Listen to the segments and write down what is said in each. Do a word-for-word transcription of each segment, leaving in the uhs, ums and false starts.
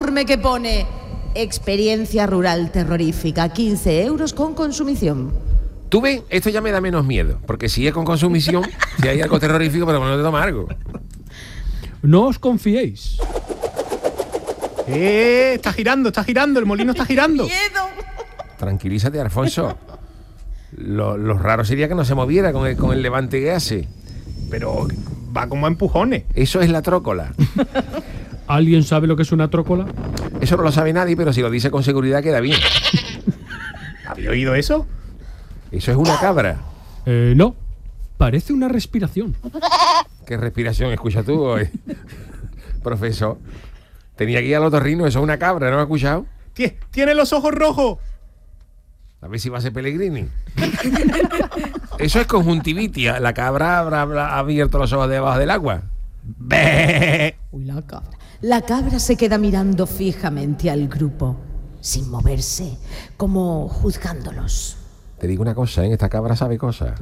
informe que pone experiencia rural terrorífica, quince euros con consumición. Tú ves, esto ya me da menos miedo, porque si es con consumición, si hay algo terrorífico, pero no te toma algo. No os confiéis. ¡Eh! Está girando, está girando, el molino está girando. ¡Miedo! Tranquilízate, Alfonso. Lo, lo raro sería que no se moviera con el, con el levante que hace. Pero va como a empujones. Eso es la trócola. ¿Alguien sabe lo que es una trócola? Eso no lo sabe nadie, pero si lo dice con seguridad queda bien. ¿Habéis oído eso? Eso es una cabra. Eh, no. Parece una respiración. ¿Qué respiración escucha tú hoy? Profesor, tenía que ir al otorrino, eso es una cabra, ¿no lo has escuchado? Tie- ¡Tiene los ojos rojos! A ver si va a ser Pellegrini. Eso es conjuntivitis. La cabra habrá, habrá abierto los ojos debajo del agua. ¡Bé! Uy, la cabra. La cabra se queda mirando fijamente al grupo, sin moverse, como juzgándolos. Te digo una cosa, ¿eh? Esta cabra sabe cosas.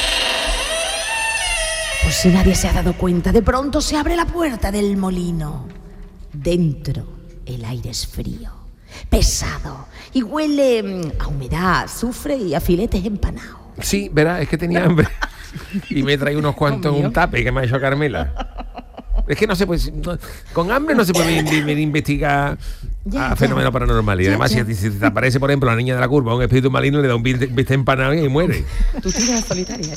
Por si nadie se ha dado cuenta, de pronto se abre la puerta del molino. Dentro, el aire es frío, pesado, y huele mm, a humedad, azufre y a filetes empanados. Sí, verás, es que tenía hambre. Y me trae unos cuantos en un tape que me ha hecho Carmela. Es que no se puede... no- con hambre no se puede in- in- investigar Ya, a ya. fenómenos paranormales. Y Ya, además, ya. si, si te aparece, por ejemplo, la niña de la curva, un espíritu maligno, le da un biste biste empanado y muere. Tú tienes solitaria.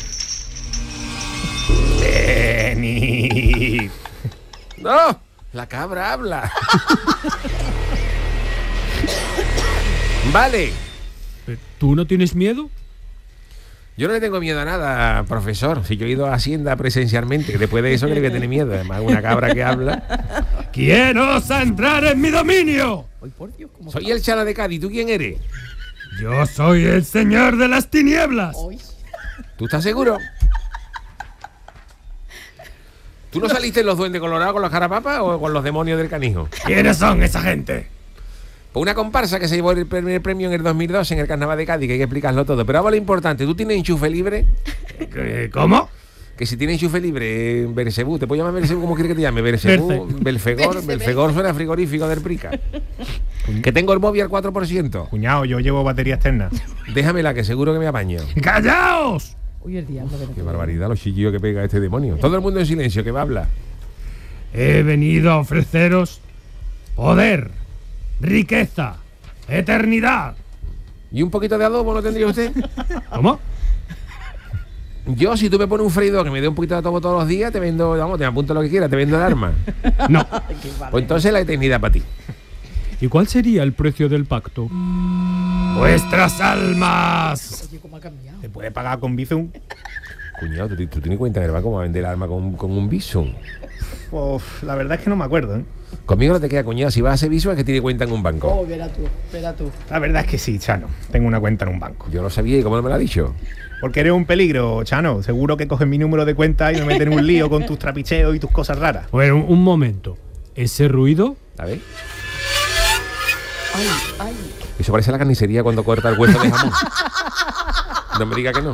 Venid. ¡No! La cabra habla. Vale. Eh, ¿Tú no tienes miedo? Yo no le tengo miedo a nada, profesor. Si yo he ido a Hacienda presencialmente, después de eso creo que tiene miedo. Además, una cabra que habla. ¿Quién osa entrar en mi dominio? Soy el Chala de Cádiz. ¿Tú quién eres? Yo soy el señor de las tinieblas. ¿Tú estás seguro? ¿Tú no saliste en los duendes colorados con los carapapas o con los demonios del canijo? ¿Quiénes son esa gente? Pues una comparsa que se llevó el primer premio en el dos mil dos en el Carnaval de Cádiz, que hay que explicarlo todo. Pero vamos a lo importante, ¿tú tienes enchufe libre? ¿Qué- ¿Cómo? Que si tienes enchufe libre en Bersebú, ¿te puedo llamar Bersebú? ¿Cómo quieres que te llame? Bersebú, Berce. Belfegor, Belfegor suena frigorífico del Prica. Que tengo el móvil al cuatro por ciento. Cuñado, yo llevo batería externa. Déjamela, que seguro que me apaño. ¡Callaos! Uy, el diablo. Qué barbaridad los chiquillos que pega este demonio. Todo el mundo en silencio, que va a hablar. He venido a ofreceros poder, riqueza, eternidad. ¿Y un poquito de adobo no tendría usted? ¿Cómo? Yo, si tú me pones un freidor que me dé un poquito de adobo todos los días, te vendo, vamos, te apunto lo que quieras, te vendo el arma. No. Pues entonces la eternidad para ti. ¿Y cuál sería el precio del pacto? ¡Vuestras almas! ¿Se puede pagar con Bizum? Cuñado, ¿tú, tú tienes cuenta que va como a vender el arma con, con un Bizum? Uf, la verdad es que no me acuerdo, ¿eh? Conmigo no te queda, cuñado. Si vas a hacer Bizum es que tiene cuenta en un banco. Oh, verá tú, verá tú. La verdad es que sí, Chano. Tengo una cuenta en un banco. Yo lo sabía y cómo no me lo ha dicho. Porque eres un peligro, Chano. Seguro que coges mi número de cuenta y me meten en un lío con tus trapicheos y tus cosas raras. Bueno, un, un momento. ¿Ese ruido? A ver. Ay, ay. Eso parece la carnicería cuando corta el hueso de jamón. No me diga que no.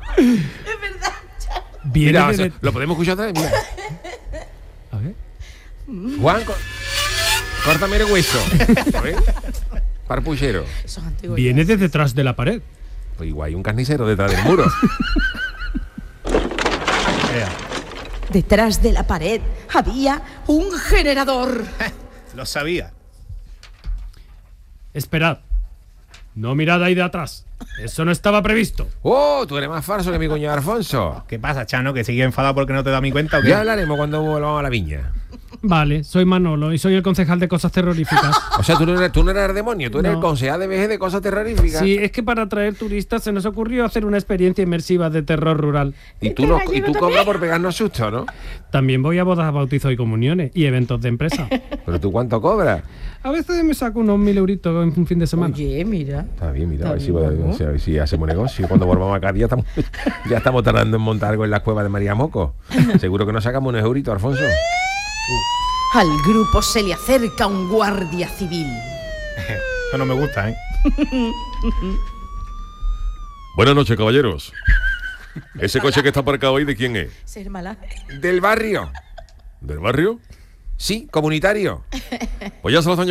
Viene Mira, de- eso- lo podemos escuchar otra vez. Mira. A ver. Juan, co- córtame el hueso. A ver. Parpuchero. Eso es antiguo. Viene de detrás de la pared. Pues igual hay un carnicero detrás del muro. Ea, Detrás de la pared había un generador. lo sabía. Esperad. No mirad ahí de atrás. Eso no estaba previsto. ¡Oh! Tú eres más falso que mi cuñado Alfonso. ¿Qué pasa, Chano? ¿Que sigue enfadado porque no te da mi cuenta o qué? Ya hablaremos cuando volvamos a la viña. Vale, soy Manolo y soy el concejal de cosas terroríficas. O sea, tú no eres, tú no eres el demonio, tú eres No. el concejal de V G de cosas terroríficas. Sí, es que para atraer turistas se nos ocurrió hacer una experiencia inmersiva de terror rural. Y tú, no, y tú cobras por pegarnos susto, ¿no? También voy a bodas, bautizos y comuniones y eventos de empresa. Pero tú, ¿cuánto cobras? A veces me saco unos mil euritos en un fin de semana. Oye, mira. Está bien, mira, a ver, si, Está bien, podemos- a ver si hacemos negocio. Cuando volvamos acá ya estamos, ya estamos tardando en montar algo en las cuevas de María Moco. Seguro que nos sacamos unos euritos, Alfonso. Al grupo se le acerca un guardia civil. Eso no me gusta, ¿eh? Buenas noches, caballeros. ¿Ese coche que está aparcado ahí de quién es? Ser mala. Del barrio. ¿Del barrio? Sí, comunitario. Pues ya se lo están